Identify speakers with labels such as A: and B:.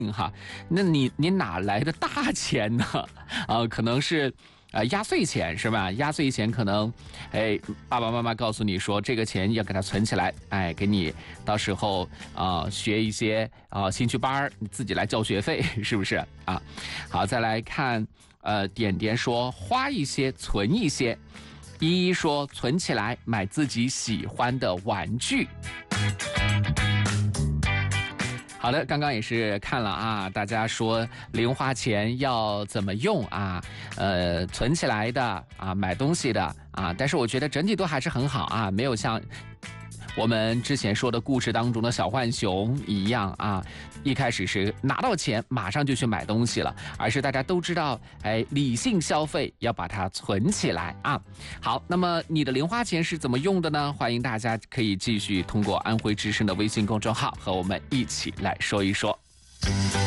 A: 哈，那你哪来的大钱呢？可能是压岁钱是吧？压岁钱可能，爸爸妈妈告诉你说这个钱要给它存起来，给你到时候学一些兴趣班，你自己来交学费，是不是啊？好，再来看点点说花一些存一些，依依说存起来买自己喜欢的玩具。好的，刚刚也是看了啊，大家说零花钱要怎么用啊？存起来的啊，买东西的啊，但是我觉得整体都还是很好啊，没有像我们之前说的故事当中的小浣熊一样啊，一开始是拿到钱马上就去买东西了，而是大家都知道，理性消费要把它存起来啊。好，那么你的零花钱是怎么用的呢？欢迎大家可以继续通过安徽之声的微信公众号和我们一起来说一说。